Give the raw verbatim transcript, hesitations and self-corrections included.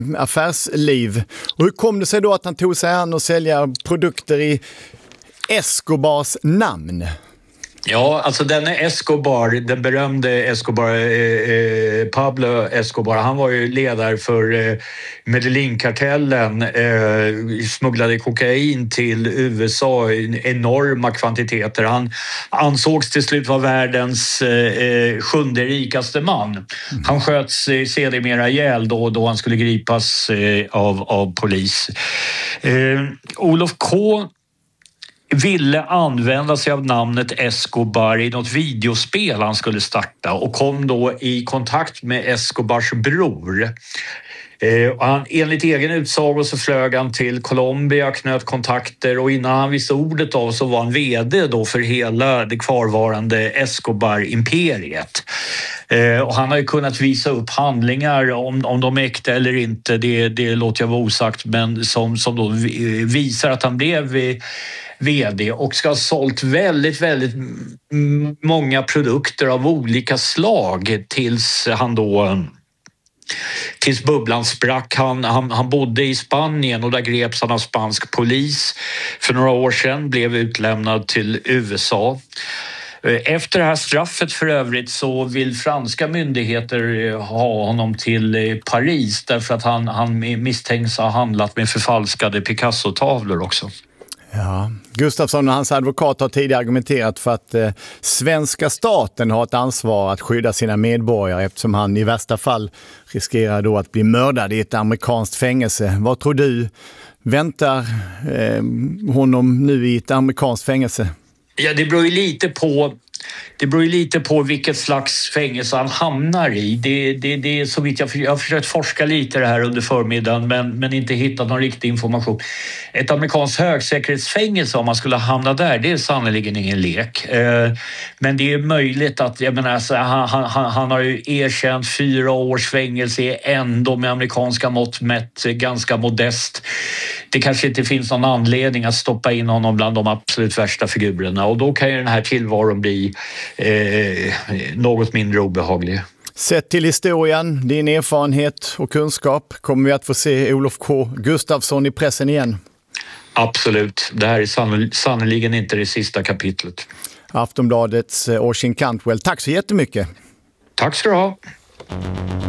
affärsliv. Och hur kom det sig då att han tog sig an och sälja produkter i Escobars namn? Ja, alltså denne Escobar, den berömde Escobar, eh, Pablo Escobar, han var ju ledare för eh, Medellin-kartellen, eh, smugglade kokain till U S A i enorma kvantiteter. Han ansågs till slut vara världens eh, sjunde rikaste man. Mm. Han sköts eh, sedermera ihjäl då, då han skulle gripas eh, av, av polis. Eh, Olof K ville använda sig av namnet Escobar i något videospel han skulle starta och kom då i kontakt med Escobars bror. Eh, han, enligt egen utsago så flög han till Colombia, knöt kontakter och innan han visste ordet av så var han vd då för hela det kvarvarande Escobar-imperiet. Eh, och han har ju kunnat visa upp handlingar om, om de är äkta eller inte, det, det låter jag vara osagt, men som, som då visar att han blev vd och ska ha sålt väldigt, väldigt många produkter av olika slag tills han då tills bubblan sprack. Han, han, han bodde i Spanien och där greps han av spansk polis för några år sedan, blev utlämnad till U S A. Efter det här straffet för övrigt så vill franska myndigheter ha honom till Paris därför att han, han misstänks ha handlat med förfalskade Picasso-tavlor också. Ja, Gustafsson och hans advokat har tidigare argumenterat för att eh, svenska staten har ett ansvar att skydda sina medborgare eftersom han i värsta fall riskerar då att bli mördad i ett amerikanskt fängelse. Vad tror du väntar eh, honom nu i ett amerikanskt fängelse? Ja, det beror ju lite på Det beror ju lite på vilket slags fängelse han hamnar i. Det, det, det är så vitt jag, jag har försökt forska lite det här under förmiddagen men, men inte hittat någon riktig information. Ett amerikanskt högsäkerhetsfängelse, om man skulle hamna där, det är sannoliken ingen lek. Eh, men det är möjligt att, jag menar, alltså, han, han, han har ju erkänt fyra års fängelse är ändå med amerikanska mått mätt ganska modest. Det kanske inte finns någon anledning att stoppa in honom bland de absolut värsta figurerna och då kan ju den här tillvaron bli eh, något mindre obehaglig. Sett till historien, din erfarenhet och kunskap, kommer vi att få se Olof K. Gustafsson i pressen igen? Absolut, det här är sann- sannoliken inte det sista kapitlet. Aftonbladets Oisin Cantwell, tack så jättemycket. Tack ska du ha.